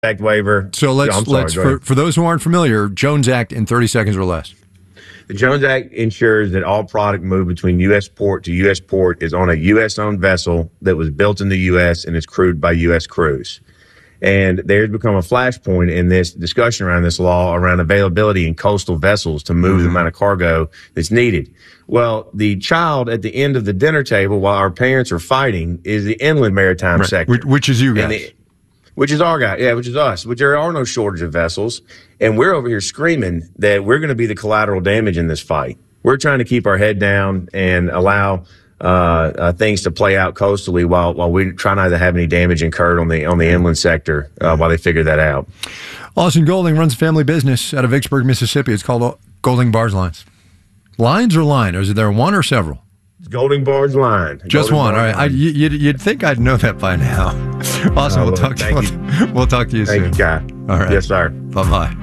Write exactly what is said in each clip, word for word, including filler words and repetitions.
Act waiver. So let's, I'm sorry, let's for, for those who aren't familiar, Jones Act in thirty seconds or less. The Jones Act ensures that all product moved between U S port to U S port is on a U S-owned vessel that was built in the U S and is crewed by U S crews. And there's become a flashpoint in this discussion around this law around availability in coastal vessels to move mm-hmm. the amount of cargo that's needed. Well, the child at the end of the dinner table while our parents are fighting is the inland maritime right. sector. Which, which is you guys. The, which is our guy, yeah, which is us. Which there are no shortage of vessels. And we're over here screaming that we're going to be the collateral damage in this fight. We're trying to keep our head down and allow uh, uh, things to play out coastally while while we try not to have any damage incurred on the on the inland sector uh, while they figure that out. Austin Golding runs a family business out of Vicksburg, Mississippi. It's called Golding Barge Lines. Lines or line? Or is there one or several? Golding Barge Line. Just Golding one. Barge All right. I, you'd, you'd think I'd know that by now. Awesome. Oh, we'll talk. To, we'll, we'll talk to you Thank soon. you, Guy. All right. Yes, sir. Bye bye.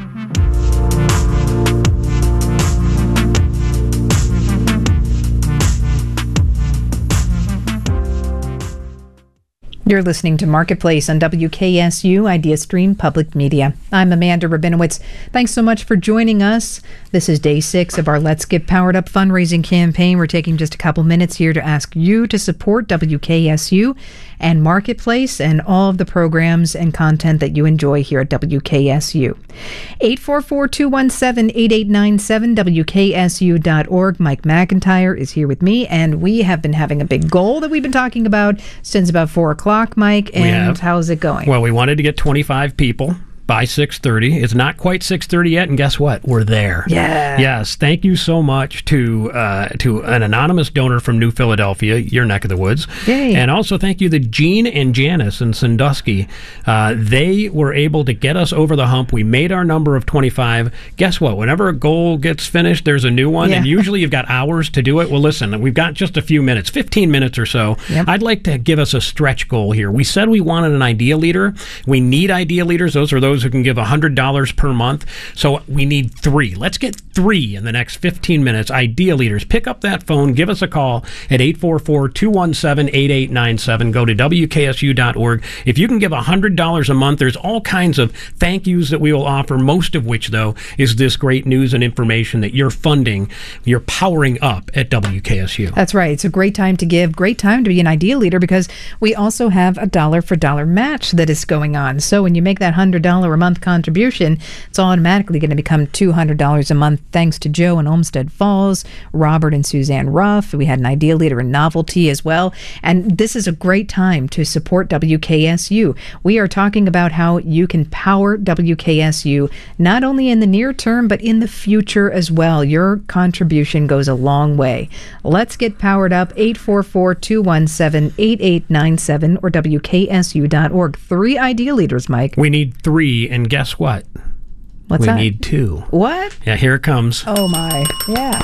You're listening to Marketplace on W K S U Idea Stream Public Media. I'm Amanda Rabinowitz. Thanks so much for joining us. This is day six of our Let's Get Powered Up fundraising campaign. We're taking just a couple minutes here to ask you to support W K S U and Marketplace and all of the programs and content that you enjoy here at W K S U. eight four four, two one seven, eight eight nine seven, W K S U dot org. Mike McIntyre is here with me, and we have been having a big goal that we've been talking about since about four o'clock. Mike, and how's it going? Well, we wanted to get twenty-five people by six thirty. It's not quite six thirty yet, and guess what? We're there. Yeah. Yes. Thank you so much to uh, to an anonymous donor from New Philadelphia, your neck of the woods. Yay. And also thank you to Gene and Janice in Sandusky. Uh, they were able to get us over the hump. We made our number of twenty-five. Guess what? Whenever a goal gets finished, there's a new one, yeah. and usually you've got hours to do it. Well, listen, we've got just a few minutes, fifteen minutes or so. Yep. I'd like to give us a stretch goal here. We said we wanted an idea leader. We need idea leaders. Those are those who can give one hundred dollars per month. So we need three. Let's get three in the next fifteen minutes. Idea leaders. Pick up that phone. Give us a call at eight four four, two one seven, eight eight nine seven. Go to W K S U dot org. If you can give one hundred dollars a month, there's all kinds of thank yous that we will offer, most of which, though, is this great news and information that you're funding, you're powering up at W K S U. That's right. It's a great time to give, great time to be an idea leader, because we also have a dollar for dollar match that is going on. So when you make that one hundred dollars a month contribution, it's automatically going to become two hundred dollars a month, thanks to Joe in Olmsted Falls, Robert and Suzanne Ruff. We had an idea leader in Novelty as well. And this is a great time to support W K S U. We are talking about how you can power W K S U, not only in the near term, but in the future as well. Your contribution goes a long way. Let's get powered up. eight four four, two one seven, eight eight nine seven or W K S U dot org. Three idea leaders, Mike. We need three, and guess what? What's we that? We need two. What? Yeah, here it comes. Oh, my. Yeah.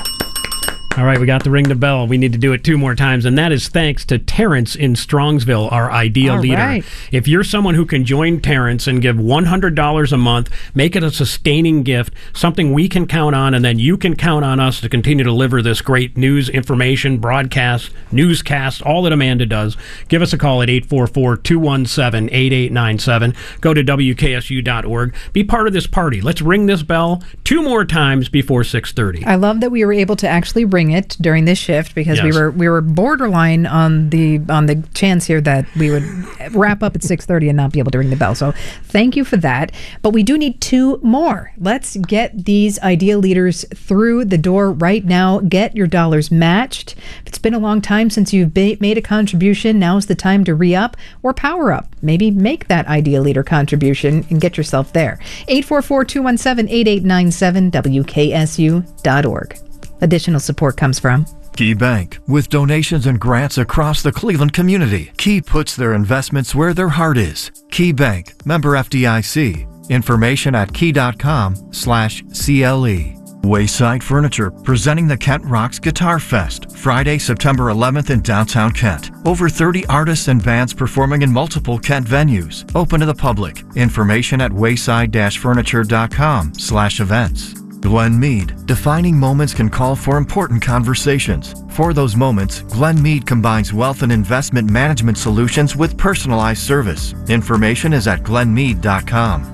All right, we got to ring the bell. We need to do it two more times, and that is thanks to Terrence in Strongsville, our idea All leader. Right. If you're someone who can join Terrence and give one hundred dollars a month, make it a sustaining gift, something we can count on, and then you can count on us to continue to deliver this great news, information, broadcast, newscast, all that Amanda does. Give us a call at eight four four, two one seven, eight eight nine seven. Go to W K S U dot org. Be part of this party. Let's ring this bell two more times before six thirty. I love that we were able to actually ring it during this shift, because yes. we were we were borderline on the on the chance here that we would wrap up at six thirty and not be able to ring the bell. So thank you for that. But we do need two more. Let's get these idea leaders through the door right now. Get your dollars matched. If it's been a long time since you've ba- made a contribution, now's the time to re-up or power up. Maybe make that idea leader contribution and get yourself there. eight four four, two one seven, eight eight nine seven, W K S U dot org. Additional support comes from Key Bank. With donations and grants across the Cleveland community, Key puts their investments where their heart is. Key Bank, member F D I C. Information at key.com slash CLE. Wayside Furniture, presenting the Kent Rocks Guitar Fest, Friday, September eleventh in downtown Kent. Over thirty artists and bands performing in multiple Kent venues. Open to the public. Information at wayside-furniture.com slash events. Glenn Mead. Defining moments can call for important conversations. For those moments, Glenn Mead combines wealth and investment management solutions with personalized service. Information is at glenn mead dot com.